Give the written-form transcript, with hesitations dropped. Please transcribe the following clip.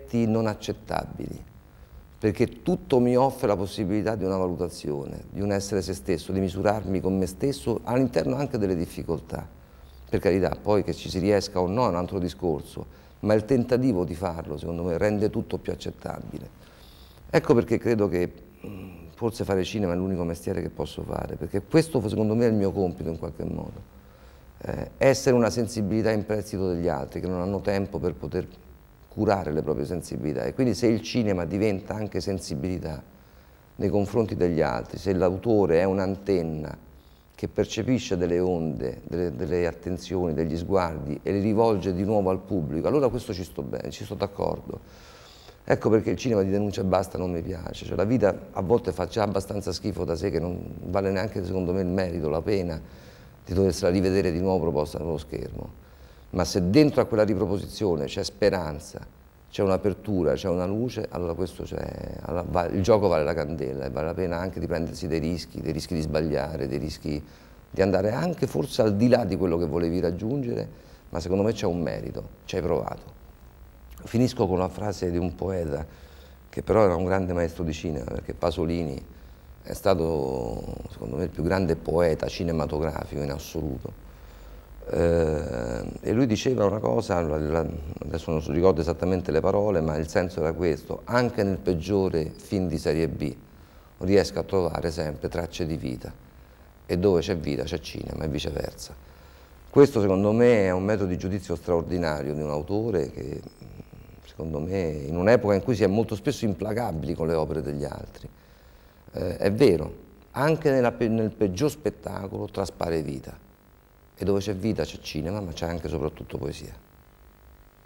aspetti non accettabili, perché tutto mi offre la possibilità di una valutazione, di un essere se stesso, di misurarmi con me stesso all'interno anche delle difficoltà. Per carità, poi che ci si riesca o no è un altro discorso, ma il tentativo di farlo, secondo me, rende tutto più accettabile. Ecco perché credo che forse fare cinema è l'unico mestiere che posso fare, perché questo secondo me è il mio compito in qualche modo. Essere una sensibilità in prestito degli altri, che non hanno tempo per poter curare le proprie sensibilità, e quindi se il cinema diventa anche sensibilità nei confronti degli altri, se l'autore è un'antenna che percepisce delle onde, delle attenzioni, degli sguardi e li rivolge di nuovo al pubblico, allora questo ci sto bene, ci sto d'accordo. Ecco perché il cinema di denuncia e basta non mi piace, cioè la vita a volte fa già abbastanza schifo da sé, che non vale neanche secondo me il merito, la pena di doversela rivedere di nuovo proposta nello schermo. Ma se dentro a quella riproposizione c'è speranza, c'è un'apertura, c'è una luce, allora questo il gioco vale la candela e vale la pena anche di prendersi dei rischi di sbagliare, dei rischi di andare anche forse al di là di quello che volevi raggiungere, ma secondo me c'è un merito, ci hai provato. Finisco con una frase di un poeta che però era un grande maestro di cinema, perché Pasolini è stato, secondo me, il più grande poeta cinematografico in assoluto. E lui diceva una cosa, adesso non ricordo esattamente le parole, ma il senso era questo: anche nel peggiore film di serie B riesco a trovare sempre tracce di vita, e dove c'è vita c'è cinema e viceversa. Questo secondo me è un metodo di giudizio straordinario di un autore che secondo me in un'epoca in cui si è molto spesso implacabili con le opere degli altri, è vero, anche nel peggior spettacolo traspare vita. E dove c'è vita c'è cinema, ma c'è anche e soprattutto poesia.